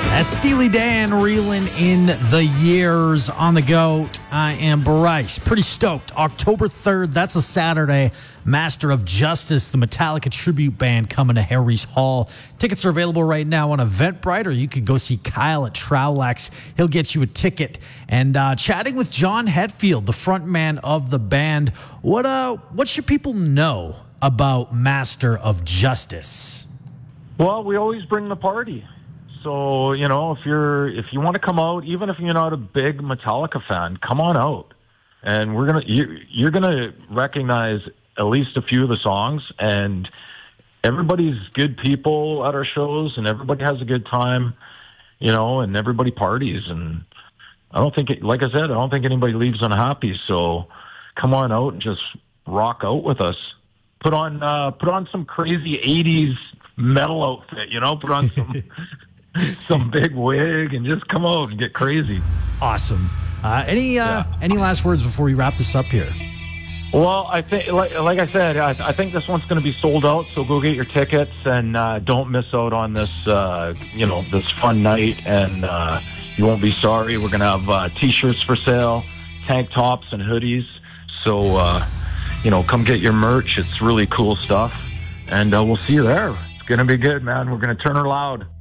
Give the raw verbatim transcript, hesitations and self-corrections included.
That's Steely Dan reeling in the years on the goat. I am Bryce. Pretty stoked. October third, that's a Saturday. Master of Justice, the Metallica tribute band, coming to Harry's Hall. Tickets are available right now on Eventbrite, or you could go see Kyle at Trowlax. He'll get you a ticket. And uh, chatting with John Hetfield, the front man of the band. What uh, what should people know about Master of Justice? Well, we always bring the party. So, you know, if you're if you want to come out, even if you're not a big Metallica fan, come on out. And we're gonna you, you're gonna recognize at least a few of the songs. And everybody's good people at our shows, and everybody has a good time, you know, and everybody parties. And I don't think, it, like I said, I don't think anybody leaves unhappy. So come on out and just rock out with us. Put on uh, put on some crazy eighties metal outfit, you know, put on some. some big wig and just come out and get crazy. Awesome. Uh, any uh, yeah. any last words before we wrap this up here? Well, I think, like, like I said, I, I think this one's going to be sold out. So go get your tickets and uh, don't miss out on this, uh, you know, this fun night. And uh, you won't be sorry. We're going to have uh, t-shirts for sale, tank tops, and hoodies. So uh, you know, come get your merch. It's really cool stuff, and uh, we'll see you there. It's going to be good, man. We're going to turn her loud.